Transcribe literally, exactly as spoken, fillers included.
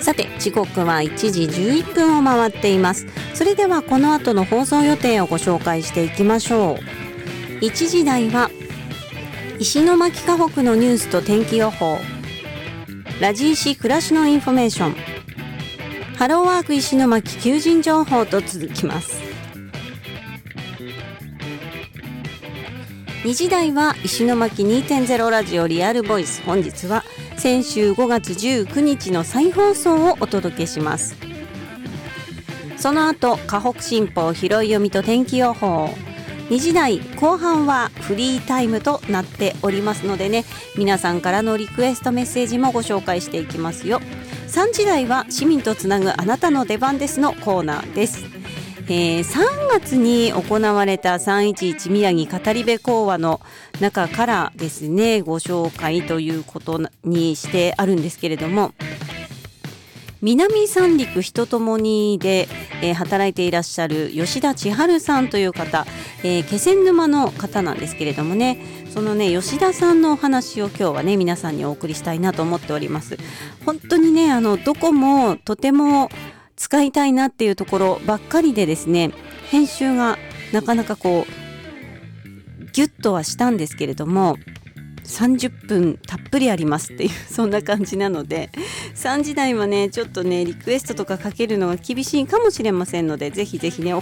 さて時刻はいちじじゅういっぷんを回っています。それではこの後の放送予定をご紹介していきましょう。いちじ台は石巻河北のニュースと天気予報、ラジ石暮らしのインフォメーション、ハローワーク石巻求人情報と続きます。にじ台は石巻 にてんゼロ ラジオリアルボイス。本日は先週ごがつじゅうくにちの再放送をお届けします。その後河北新報拾い読みと天気予報、にじ台後半はフリータイムとなっておりますのでね、皆さんからのリクエストメッセージもご紹介していきますよ。さんじ台は市民とつなぐあなたの出番ですのコーナーです。えー、さんがつに行われたさんいちいち宮城語り部講話の中からですね、ご紹介ということにしてあるんですけれども、南三陸人ともにで、えー、働いていらっしゃる吉田千春さんという方、えー、気仙沼の方なんですけれどもね、そのね吉田さんのお話を今日はね皆さんにお送りしたいなと思っております。本当にねあのどこもとても使いたいなっていうところばっかりでですね、編集がなかなかこうギュッとはしたんですけれども、さんじゅっぷんたっぷりありますっていうそんな感じなので、さんじ台はねちょっとねリクエストとかかけるのが厳しいかもしれませんので、ぜひぜひね